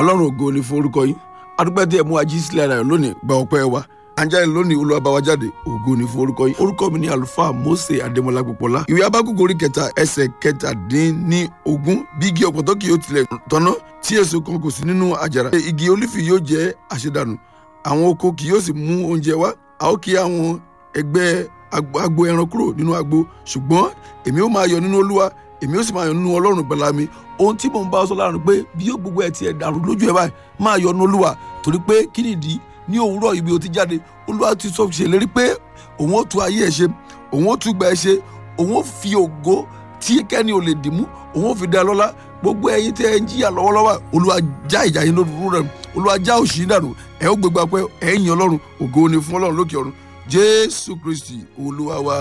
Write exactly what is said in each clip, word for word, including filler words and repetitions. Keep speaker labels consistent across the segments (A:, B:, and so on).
A: ọlọ́run ògo ni fún orúkọ yín. adúpẹ́ tí ẹ mú ají sílẹ̀ ara rẹ̀ lónìí gba ọpẹ́ wa. àǹjáde lónìí olúwa bá wa jáde ògo ni fún orúkọ yín. orúkọ mi ni àlùfáà Mósè Adémọ́lá Pópóọlá. ìwé Ábákúkù orí kẹta ẹsẹ̀ kẹtàdínní ogún. bí igi ọ̀pọ̀tọ́ kì yóò tilẹ̀ tọ́nà tí èso kan kò sí nínú àjàrà. igi olífì yóò jẹ́ àṣedànù. àwọn oko kì yóò sì mú oúnjẹ wá. a ó kí àwọn ẹgbẹ́ agbo ẹran kúrò nínú agbo. ṣùgbọ́n èmi ó máa yọ̀ nínú olúwa, èmi ó sì máa yọ̀ nínú ọlọ́run gbàlà mi. ohun tí mò ń bá ọ sọ láàrin pé bí yóò gbogbo ẹ̀ tiẹ̀ dàrú lójú ẹ̀ báyìí máa yọ̀ nínú olúwa, torí pé kí nìdí ní òwúrọ̀ ibi ó ti jáde olúwa ti sọ ṣèlérí pé òun ó tún ayé ẹ̀ ṣe, òun ó tún gba ẹ̀ ṣe, òun ó fi ògo tí kẹ́ni ò lè dìmú òun ó fi dá lọ́lá. gbogbo ẹ̀yin tẹ́ ẹ ń jìyà lọ́wọ́lọ́wọ́ olúwa já ìjà yín lóru rẹ̀, olúwa já òṣì dànù, ẹ ó gbégbá pé ẹ ń yan ọlọ́run, ògo ni fún ọlọ́run lókè ọ̀run. jésù kristi olúwa wa.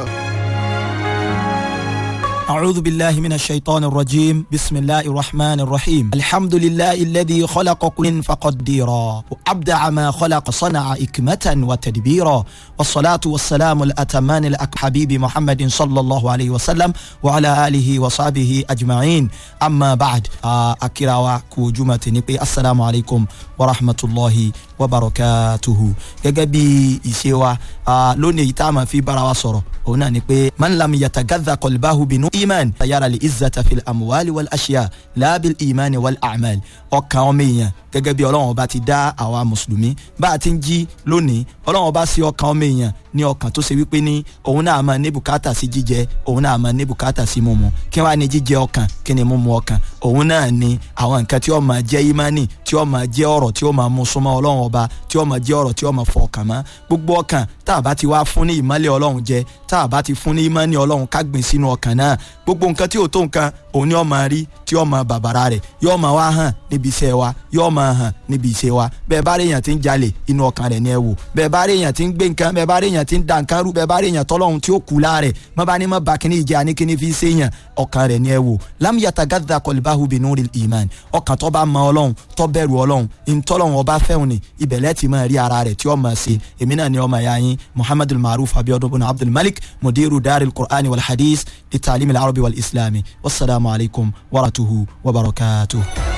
B: أعوذ بالله من الشيطان الرجيم بسم الله الرحمن الرحيم الحمد لله الذي خلق كل فقديرا وأبدع ما خلق صنع إكمة وتدبيرا والصلاة والسلام الأتمان الحبيب محمد صلى الله عليه وسلم وعلى آله وصحبه أجمعين أما بعد أكراوا كوجمة نبي السلام عليكم ورحمة الله وبركاته جاجبي إسيوا لوني يتعمى في براوسرو هنا نبي من لم يتغذى قلبه بنور iman sayara li izzata fil amwali wal ashiya la bil imani wal a'mal. ọkàn ọmọ èèyàn gẹ́gẹ́ bí Ọlọ́run ọba ti dá àwa mùsùlùmí bá a ti ń jí lónìí, Ọlọ́run ọba sí ọkàn ọmọ èèyàn ní ọkàn tó ṣe wípé ní òun náà máa ní bùkátà sí jíjẹ, òun náà máa ní bùkátà sí mímu. kí wàá ní jíjẹ ọkàn, kí ni mímu ọkàn? òun náà ni àwọn nǹkan tí ó máa jẹ́ ìmánì, tí ó máa jẹ́ ọ̀rọ̀ tí ó máa mú súnmọ́ Ọlọ́run ọba, tí ó máa jẹ́ ọ̀rọ̀ tí ó máa fọ ọkàn mọ́. gbogbo ọkàn tá a bá ti wá fún ní ìmọ́lẹ̀ Ọlọ́run jẹ, tá a bá ti fún ní ìmánì Ọlọ́run ká gbìn sínú ọkàn náà, gbogbo nǹkan tí ò tó nǹkan òun ni ó máa rí, tí ó máa bàbàrà rẹ̀, yóò máa wá hàn níbi iṣẹ́ wa, yóò máa hàn níbi iṣẹ́ wa. bẹ́ẹ̀ bá rí èèyàn tí ń jalè, inú ọkàn rẹ̀ ni ẹ wò. bẹ́ẹ̀ bá rí èèyàn tí ń gbé nǹkan, bẹ́ẹ̀ bá rí èèyàn tí ń da nǹkan rú, bẹ́ẹ̀ bá rí èèyàn tọ́lọ́hun tí ó kú láàrẹ̀, má bá ní má ba kíní ìjẹ́ àní kíní fi ṣe èèyàn, ọkàn rẹ̀ ni ẹ wò. lam yatagadda qalbahu binuril iman. ọkàn tó bá mọ Ọlọ́run, tó bẹ̀rù Ọlọ́run, ìtọ́lọ́run ọba fẹ́hùn ni ibẹ̀ lẹ́tì máa rí ara rẹ̀ tí ó máa ṣe. èmi náà ni ọmọ ẹ̀yà yín Muhammadul Maruf Abiodun bin Abdul Malik, mudiru daril Qur'ani wal hadith li ta'lim al arabi wal islami. wassalamu alaikum wa rahmatullahi wa barakatuh.